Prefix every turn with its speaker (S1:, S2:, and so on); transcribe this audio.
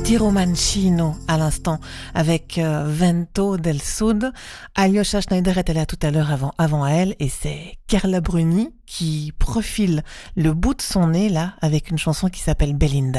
S1: Tiro Mancino à l'instant avec Vento del Sud. Alyosha Schneider était là tout à l'heure avant elle et c'est Carla Bruni qui profile le bout de son nez là avec une chanson qui s'appelle Belinda.